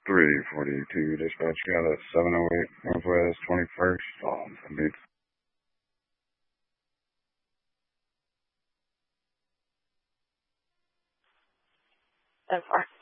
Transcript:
342 dispatch got a 708 Northwest 21st on beat. So far.